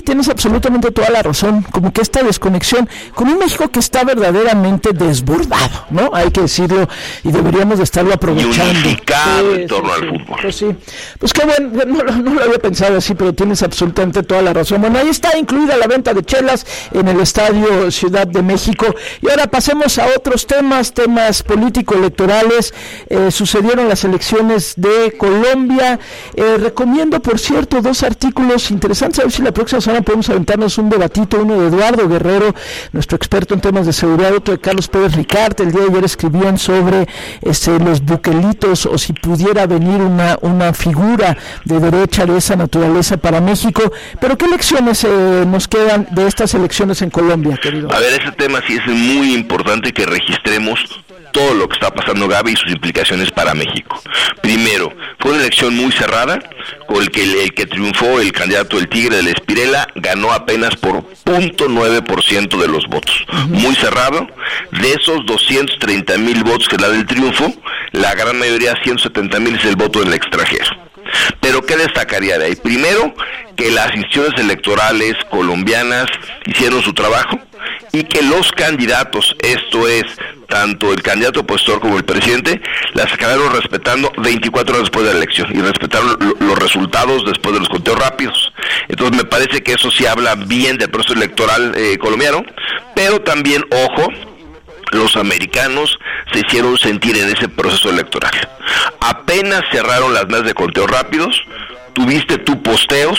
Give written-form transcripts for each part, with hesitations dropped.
tienes absolutamente toda la razón, como que esta desconexión con un México que está verdaderamente desbordado, ¿no? Hay que decirlo, y deberíamos de estarlo aprovechando. Unificado en torno al fútbol. Pues sí, pues qué bueno, no lo había pensado así, pero tienes absolutamente toda la razón. Bueno, ahí está incluida la venta de chelas en el Estadio Ciudad de México. Y ahora pasemos a otros temas político-electorales. Sucedieron las elecciones de Colombia. Recomiendo, por cierto, 2 artículos interesantes. A ver si la próxima semana podemos aventarnos un debatito, uno de Eduardo Guerrero, nuestro experto en temas de seguridad, otro de Carlos Pérez Ricart. El día de ayer escribían sobre los buquelitos, o si pudiera venir una figura de derecha de esa naturaleza para México. Pero ¿qué lecciones nos quedan de estas elecciones en Colombia, querido? A ver, ese tema sí es muy importante que registremos todo lo que está pasando, Gaby, y sus implicaciones para México. Primero, fue una elección muy cerrada, con el que triunfó el candidato del Tigre de la Espirela, ganó apenas por 0.9% de los votos. Muy cerrado. De esos 230,000 votos que da del triunfo, la gran mayoría, 170,000, es el voto del extranjero. Pero ¿qué destacaría de ahí? Primero, que las instituciones electorales colombianas hicieron su trabajo y que los candidatos, esto es, tanto el candidato opositor como el presidente, las acabaron respetando 24 horas después de la elección y respetaron los resultados después de los conteos rápidos. Entonces me parece que eso sí habla bien del proceso electoral colombiano, pero también, ojo, los americanos se hicieron sentir en ese proceso electoral. Apenas cerraron las mesas de conteo rápidos, tuviste tú posteos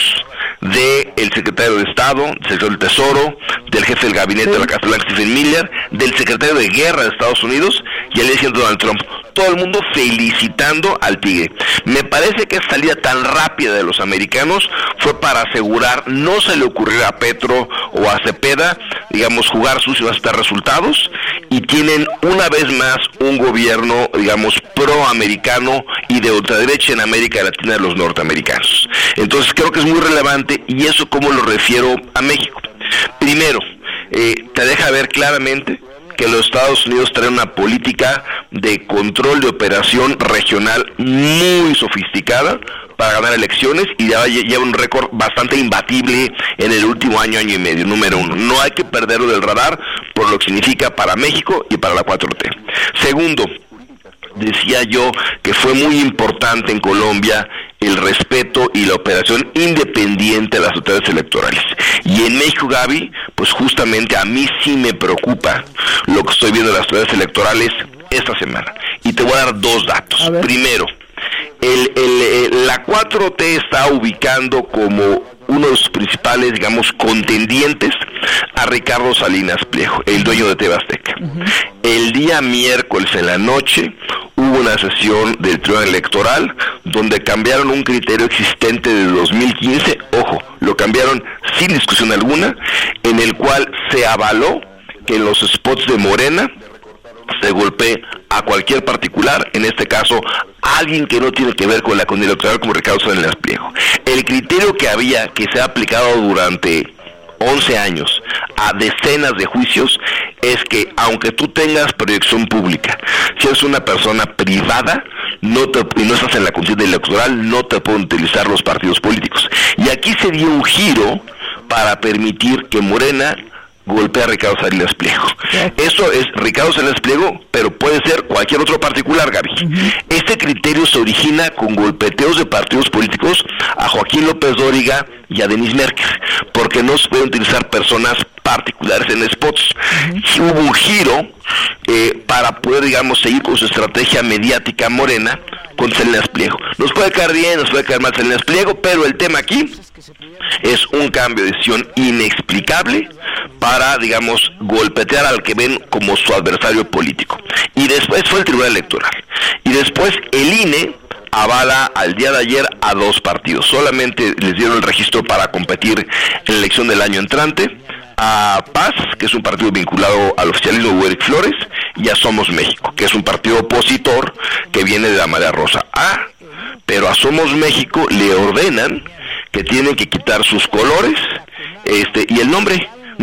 del secretario de Estado, del secretario del Tesoro, del jefe del gabinete de la Casa Blanca, Stephen Miller, del secretario de Guerra de Estados Unidos, y al día siguiente Donald Trump. Todo el mundo felicitando al Tigre. Me parece que esta salida tan rápida de los americanos fue para asegurar no se le ocurriera a Petro o a Cepeda, digamos, jugar sucio hasta resultados, y tienen una vez más un gobierno, digamos, proamericano y de ultraderecha en América Latina de los norteamericanos. Entonces creo que es muy relevante, y eso como lo refiero a México. Primero, te deja ver claramente que los Estados Unidos traen una política de control de operación regional muy sofisticada para ganar elecciones, y ya lleva un récord bastante imbatible en el último año y medio. Número uno, no hay que perderlo del radar por lo que significa para México y para la 4T. Segundo, decía yo que fue muy importante en Colombia el respeto y la operación independiente de las autoridades electorales. Y en México, Gaby, pues justamente a mí sí me preocupa lo que estoy viendo de las autoridades electorales esta semana. Y te voy a dar 2 datos. Primero, la 4T está ubicando como uno de sus principales, digamos, contendientes a Ricardo Salinas Pliego, el dueño de TV Azteca. El día miércoles en la noche hubo una sesión del Tribunal Electoral donde cambiaron un criterio existente de 2015, ojo, lo cambiaron sin discusión alguna, en el cual se avaló que en los spots de Morena se golpee a cualquier particular, en este caso a alguien que no tiene que ver con la contienda electoral, como Ricardo Salinas Pliego. El criterio que se ha aplicado durante 11 años a decenas de juicios es que aunque tú tengas proyección pública, si eres una persona privada y no estás en la contienda electoral, no te pueden utilizar los partidos políticos. Y aquí se dio un giro para permitir que Morena golpea a Ricardo Salinas Pliego. Eso es Ricardo Salinas Pliego, pero puede ser cualquier otro particular, Gaby. Este criterio se origina con golpeteos de partidos políticos a Joaquín López Dóriga y a Denise Merker, porque no se pueden utilizar personas particulares en spots. Hubo un giro para poder, digamos, seguir con su estrategia mediática Morena con Salinas Pliego. Nos puede caer bien, nos puede caer mal Salinas Pliego, pero el tema aquí es un cambio de decisión inexplicable para, digamos, golpetear al que ven como su adversario político. Y después fue el Tribunal Electoral. Y después el INE avala al día de ayer a 2 partidos. Solamente les dieron el registro para competir en la elección del año entrante. A Paz, que es un partido vinculado al oficialismo de Eric Flores, y a Somos México, que es un partido opositor que viene de la Marea Rosa. Pero a Somos México le ordenan que tienen que quitar sus colores y el nombre.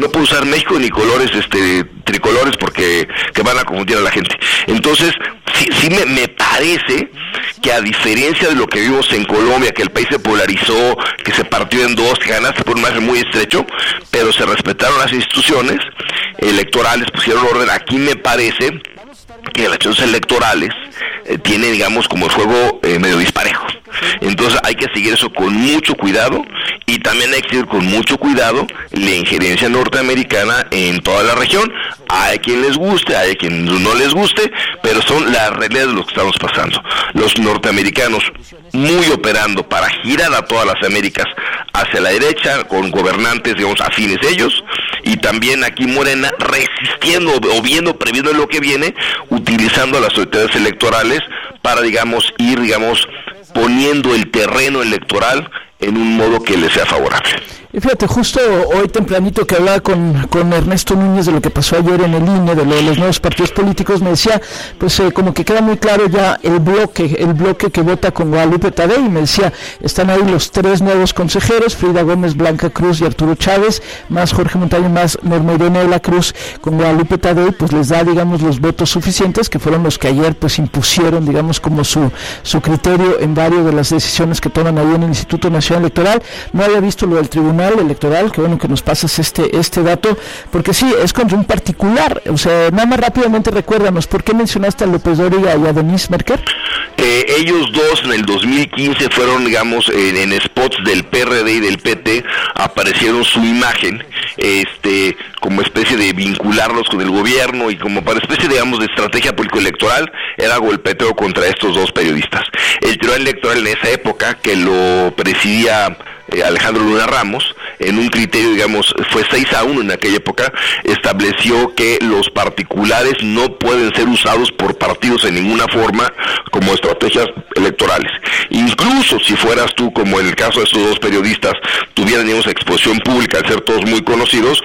no puede usar México ni colores tricolores porque que van a confundir a la gente. Entonces, sí me parece que a diferencia de lo que vimos en Colombia, que el país se polarizó, que se partió en dos, que ganaste por un margen muy estrecho, pero se respetaron las instituciones electorales, pusieron orden. Aquí me parece que las elecciones electorales tiene, digamos, como el juego medio disparejo. Entonces hay que seguir eso con mucho cuidado, y también hay que seguir con mucho cuidado la injerencia norteamericana en toda la región. Hay quien les guste, hay quien no les guste, pero son las realidades de lo que estamos pasando. Los norteamericanos muy operando para girar a todas las Américas hacia la derecha, con gobernantes, digamos, afines a ellos, y también aquí Morena resistiendo o previendo lo que viene, utilizando a las autoridades electorales para, digamos, ir, poniendo el terreno electoral en un modo que les sea favorable. Y fíjate, justo hoy tempranito que hablaba con Ernesto Núñez de lo que pasó ayer en el INE, de lo de los nuevos partidos políticos, me decía, pues como que queda muy claro ya el bloque que vota con Guadalupe Tadei, y me decía, están ahí los 3 nuevos consejeros, Frida Gómez, Blanca Cruz y Arturo Chávez, más Jorge Montaño, más Norma Irene de la Cruz, con Guadalupe Tadei, pues les da, digamos, los votos suficientes, que fueron los que ayer pues impusieron, digamos, como su criterio en varias de las decisiones que toman ahí en el Instituto Nacional Electoral. No había visto lo del Tribunal Electoral, que bueno que nos pasas este dato, porque sí, es contra un particular. O sea, nada más rápidamente recuérdanos, ¿por qué mencionaste a López Dóriga y a Denise Merker? Ellos dos en el 2015 fueron, digamos, en spots del PRD y del PT, aparecieron su imagen, como especie de vincularlos con el gobierno y como para especie, digamos, de estrategia político-electoral, era golpeteo contra estos dos periodistas. El Tribunal Electoral en esa época, que lo presidía Alejandro Luna Ramos, en un criterio, digamos, fue 6-1 en aquella época, estableció que los particulares no pueden ser usados por partidos en ninguna forma como estrategias electorales. Incluso si fueras tú, como en el caso de estos dos periodistas, tuvieran, digamos, exposición pública al ser todos muy conocidos,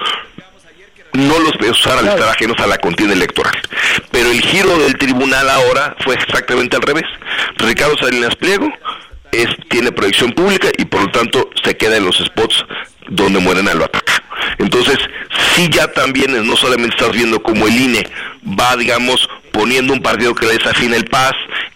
no los puedes usar al estar ajenos a la contienda electoral. Pero el giro del tribunal ahora fue exactamente al revés. Ricardo Salinas Pliego tiene proyección pública y por lo tanto se queda en los spots donde Morena lo ataca. Entonces, sí, ya también no solamente estás viendo como el INE va, digamos, poniendo un partido que le desafina el PAS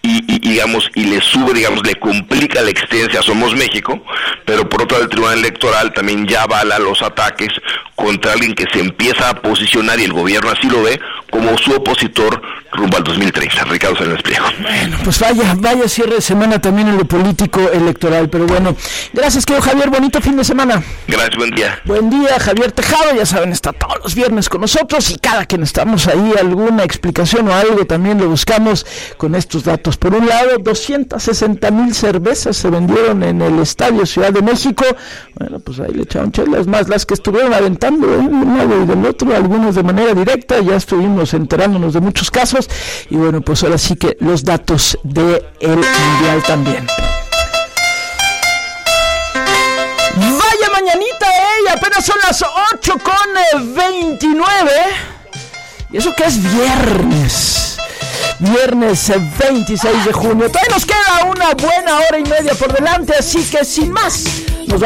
y le sube, digamos, le complica la existencia a Somos México, pero por otro lado el Tribunal Electoral también ya avala los ataques contra alguien que se empieza a posicionar, y el gobierno así lo ve, como su opositor rumbo al 2030, Ricardo Salinas Pliego. Bueno, pues vaya cierre de semana también en lo político electoral, pero bueno, gracias, querido Javier, bonito fin de semana. Gracias, buen día. Buen día, Javier Tejado, ya saben, está todos los viernes con nosotros, y cada que necesitamos ahí alguna explicación o algo, también lo buscamos con estos datos. Por un lado, 260,000 cervezas se vendieron en el Estadio Ciudad de México. Bueno, pues ahí le echaron chelas, más las que estuvieron aventando, de un lado y del otro, algunos de manera directa, ya estuvimos enterándonos de muchos casos, y bueno, pues ahora sí que los datos del Mundial también. Vaya mañanita, apenas son las 8:29, y eso que es viernes 26 de junio, todavía nos queda una buena hora y media por delante, así que sin más,